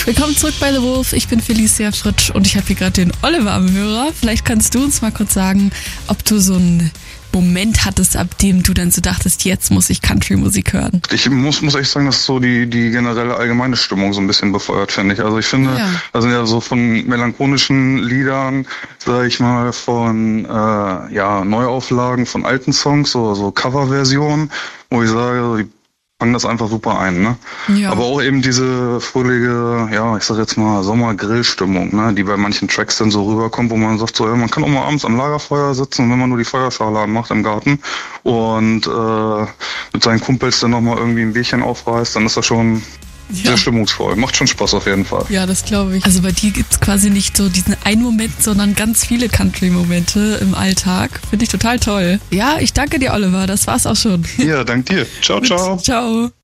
Willkommen zurück bei The Wolf. Ich bin Felicia Fritsch und ich habe hier gerade den Oliver am Hörer. Vielleicht kannst du uns mal kurz sagen, ob du so einen Moment hattest, ab dem du dann so dachtest, jetzt muss ich Country-Musik hören. Ich muss echt sagen, dass so die generelle allgemeine Stimmung so ein bisschen befeuert, finde ich. Also ich finde, da sind ja so von melancholischen Liedern, sag ich mal, von Neuauflagen von alten Songs, so Coverversionen, wo ich sage, die fangen das einfach super ein, ne? Ja. Aber auch eben diese fröhliche, ich sag jetzt mal Sommer-Grill-Stimmung, ne? Die bei manchen Tracks dann so rüberkommt, wo man sagt so, man kann auch mal abends am Lagerfeuer sitzen und wenn man nur die Feuerschale anmacht im Garten und mit seinen Kumpels dann nochmal irgendwie ein Bierchen aufreißt, dann ist das schon sehr stimmungsvoll. Macht schon Spaß auf jeden Fall. Ja, das glaube ich. Also bei dir gibt's quasi nicht so diesen einen Moment, sondern ganz viele Country-Momente im Alltag. Finde ich total toll. Ja, ich danke dir, Oliver. Das war's auch schon. Ja, dank dir. Ciao, ciao. Ciao.